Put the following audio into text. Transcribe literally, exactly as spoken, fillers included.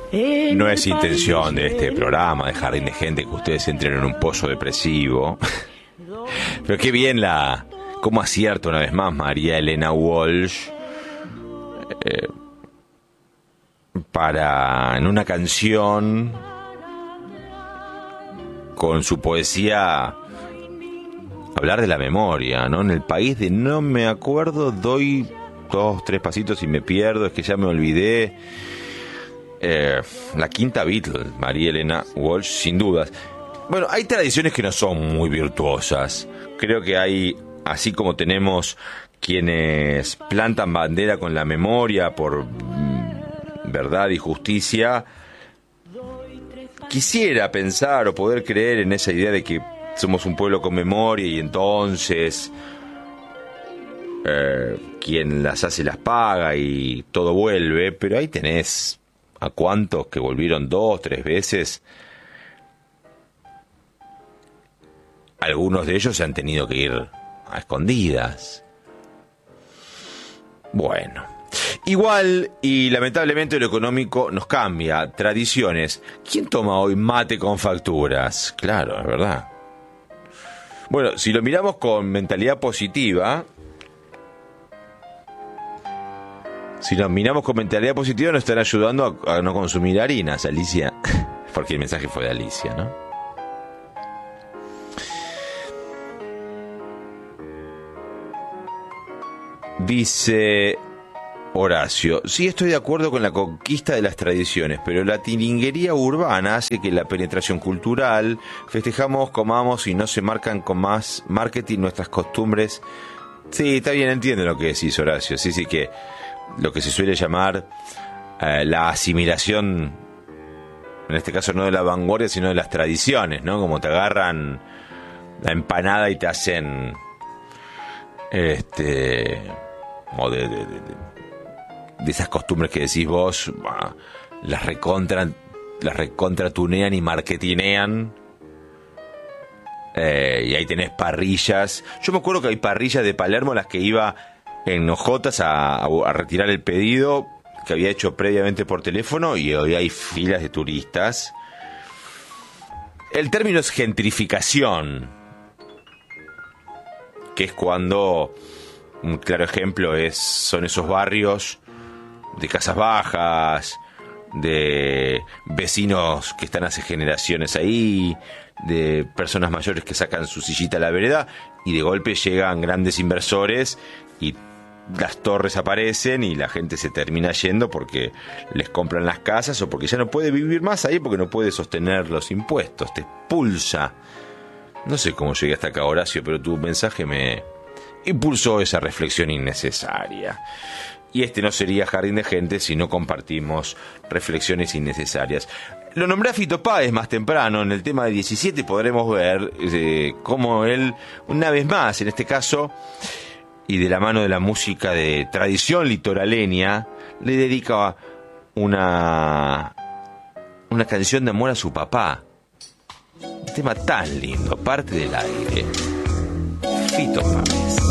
No es intención de este programa, de Jardín de Gente, que ustedes entren en un pozo depresivo. Pero qué bien la... cómo acierta una vez más María Elena Walsh eh, para, en una canción, con su poesía, hablar de la memoria, ¿no? En el país de no me acuerdo, doy dos, tres pasitos y me pierdo, es que ya me olvidé. Eh, la quinta Beatle, María Elena Walsh, sin dudas. Bueno, hay tradiciones que no son muy virtuosas. Creo que hay, así como tenemos quienes plantan bandera con la memoria por mm, verdad y justicia, quisiera pensar o poder creer en esa idea de que somos un pueblo con memoria y entonces eh, quien las hace las paga y todo vuelve, pero ahí tenés a cuántos que volvieron dos, tres veces. Algunos de ellos se han tenido que ir a escondidas. Bueno, igual y lamentablemente lo económico nos cambia. Tradiciones. ¿Quién toma hoy mate con facturas? Claro, es verdad. Bueno, si lo miramos con mentalidad positiva, si nos miramos con mentalidad positiva, nos están ayudando a, a no consumir harinas, Alicia. Porque el mensaje fue de Alicia, ¿no? Dice Horacio: sí, estoy de acuerdo con la conquista de las tradiciones, pero la tilinguería urbana hace que la penetración cultural, festejamos, comamos y no se marcan con más marketing nuestras costumbres. Sí, está bien, entiendo lo que decís, Horacio. Sí, sí, que lo que se suele llamar eh, la asimilación, en este caso no de la vanguardia, sino de las tradiciones, ¿no? Como te agarran la empanada y te hacen este o de, de, de, de esas costumbres que decís vos, bah, las recontra las recontratunean y marketinean. Eh, y ahí tenés parrillas. Yo me acuerdo que hay parrillas de Palermo, las que iba en Ojotas a, a, a retirar el pedido que había hecho previamente por teléfono, y hoy hay filas de turistas. El término es gentrificación, que es cuando, un claro ejemplo es son esos barrios de casas bajas, de vecinos que están hace generaciones ahí, de personas mayores que sacan su sillita a la vereda, y de golpe llegan grandes inversores y las torres aparecen y la gente se termina yendo porque les compran las casas o porque ya no puede vivir más ahí, porque no puede sostener los impuestos, te expulsa. No sé cómo llegué hasta acá, Horacio, pero tu mensaje me impulsó esa reflexión innecesaria. Y este no sería Jardín de Gente si no compartimos reflexiones innecesarias. Lo nombré a Fito Páez más temprano, en el tema de diecisiete podremos ver eh, cómo él, una vez más, en este caso, y de la mano de la música de tradición litoraleña, le dedica una, una canción de amor a su papá. Un tema tan lindo, parte del aire. Fito Páez.